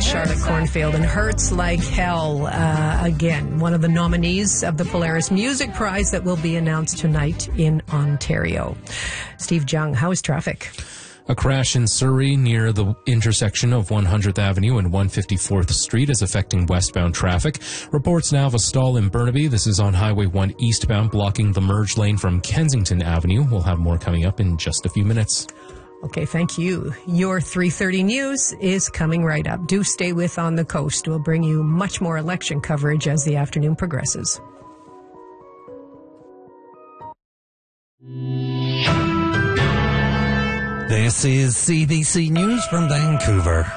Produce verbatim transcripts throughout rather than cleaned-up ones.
Charlotte Cornfield, and Hurts Like Hell. Uh, again, one of the nominees of the Polaris Music Prize that will be announced tonight in Ontario. Steve Jung, how is traffic? A crash in Surrey near the intersection of one hundredth Avenue and one hundred fifty-fourth Street is affecting westbound traffic. Reports now of a stall in Burnaby. This is on Highway one eastbound, blocking the merge lane from Kensington Avenue. We'll have more coming up in just a few minutes. Okay, thank you. Your three thirty news is coming right up. Do stay with On the Coast. We'll bring you much more election coverage as the afternoon progresses. This is C B C News from Vancouver.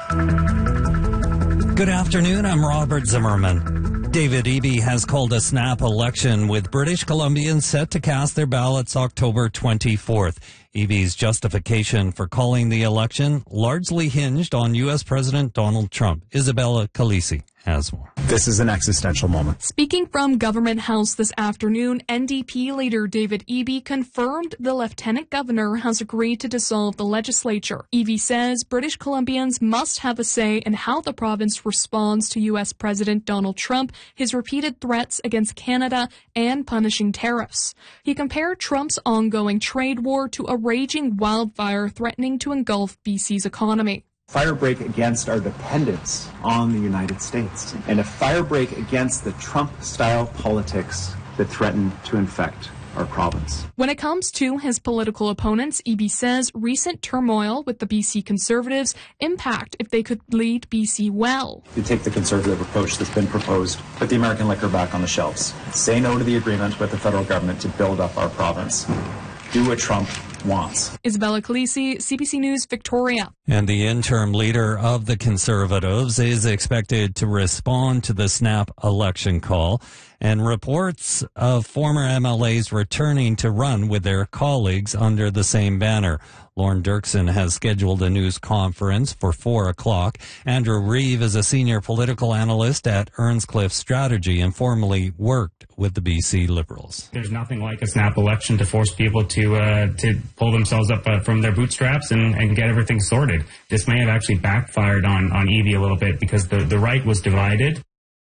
Good afternoon, I'm Robert Zimmerman. David Eby has called a snap election with British Columbians set to cast their ballots October twenty-fourth. Eby's justification for calling the election largely hinged on U S President Donald Trump. Isabella Calisi has more. This is an existential moment. Speaking from Government House this afternoon, N D P leader David Eby confirmed the Lieutenant Governor has agreed to dissolve the legislature. Eby says British Columbians must have a say in how the province responds to U S President Donald Trump, his repeated threats against Canada, and punishing tariffs. He compared Trump's ongoing trade war to a raging wildfire threatening to engulf B C's economy. Firebreak against our dependence on the United States, and a firebreak against the Trump-style politics that threaten to infect our province. When it comes to his political opponents, Eby says recent turmoil with the B C Conservatives impact if they could lead B C well. You take the conservative approach that's been proposed, put the American liquor back on the shelves, say no to the agreement with the federal government to build up our province, do what Trump wants. Isabella Calisi, C B C News, Victoria. And the interim leader of the Conservatives is expected to respond to the snap election call, and reports of former M L As returning to run with their colleagues under the same banner. Lorne Dirksen has scheduled a news conference for four o'clock. Andrew Reeve is a senior political analyst at Earnscliffe Strategy and formerly worked with the B C Liberals. There's nothing like a snap election to force people to uh, to pull themselves up uh, from their bootstraps and, and get everything sorted. This may have actually backfired on, on Eby a little bit because the, the right was divided.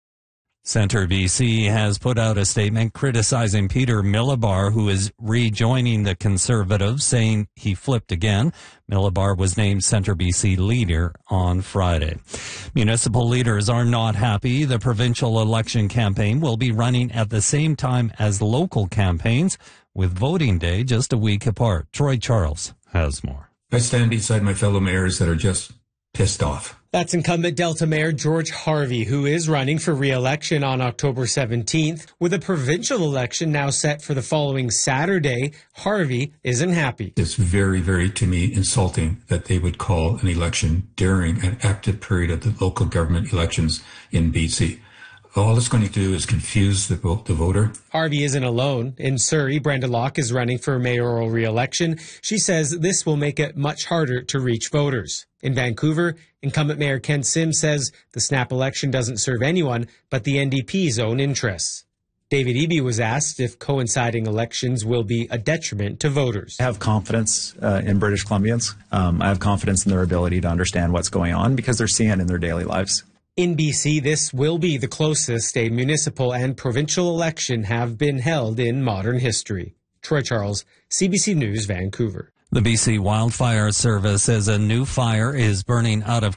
Centre B C has put out a statement criticizing Peter Millibar, who is rejoining the Conservatives, saying he flipped again. Millibar was named Centre B C leader on Friday. Municipal leaders are not happy. The provincial election campaign will be running at the same time as local campaigns, with voting day just a week apart. Troy Charles has more. I stand beside my fellow mayors that are just pissed off. That's incumbent Delta Mayor George Harvey, who is running for re-election on October seventeenth. With a provincial election now set for the following Saturday, Harvey isn't happy. It's very, very, to me, insulting that they would call an election during an active period of the local government elections in B C. All it's going to do is confuse the, the voter. Harvey isn't alone. In Surrey, Brenda Locke is running for mayoral re-election. She says this will make it much harder to reach voters. In Vancouver, incumbent Mayor Ken Sim says the snap election doesn't serve anyone but the N D P's own interests. David Eby was asked if coinciding elections will be a detriment to voters. I have confidence uh, in British Columbians. Um, I have confidence in their ability to understand what's going on because they're seeing it in their daily lives. In B C, this will be the closest a municipal and provincial election have been held in modern history. Troy Charles, C B C News, Vancouver. The B C Wildfire Service says a new fire is burning out of